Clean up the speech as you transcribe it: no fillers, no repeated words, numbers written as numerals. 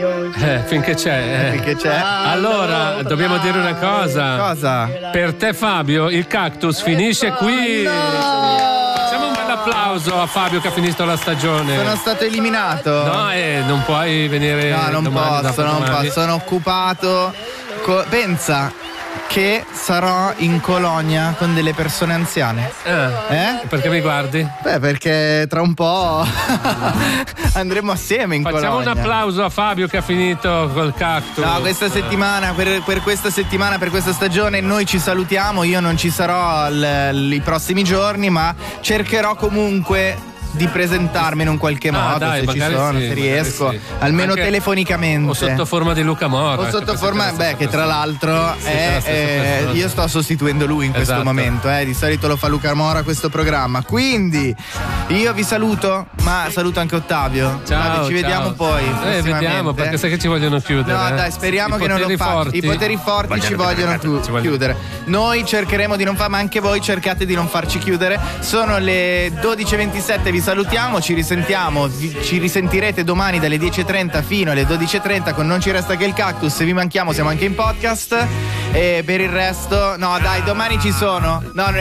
Finché c'è. Finché c'è. Allora, dobbiamo dire una cosa. Cosa? Per te, Fabio, il cactus finisce qui. Facciamo un bel applauso a Fabio che ha finito la stagione. Sono stato eliminato. No, non puoi venire. No, non domani, posso, non posso. Sono occupato. Pensa che sarò in colonia con delle persone anziane. Perché mi guardi? Beh, perché tra un po' andremo assieme in Facciamo colonia. un applauso a Fabio che ha finito col cactus. No, questa settimana, per questa settimana, per questa stagione noi ci salutiamo. Io non ci sarò i prossimi giorni, ma cercherò comunque di presentarmi in un qualche modo, dai, se ci sono, sì, se riesco, sì. almeno Anche telefonicamente. o sotto forma di Luca Mora. O sotto forma, che tra l'altro io sto sostituendo lui in questo momento, di solito lo fa Luca Mora questo programma. Quindi io vi saluto, ma saluto anche Ottavio. Ciao, ci vediamo poi. Vediamo, perché sai che ci vogliono chiudere. No, dai, speriamo che non lo faccia. I poteri forti ci vogliono chiudere. Noi cercheremo di non ma anche voi cercate di non farci chiudere. Sono le 12:27, vi salutiamo, ci risentiamo, ci risentirete domani dalle 10:30 fino alle 12:30 con Non ci resta che il cactus. Se vi manchiamo siamo anche in podcast, e per il resto no dai, domani ci sono. No,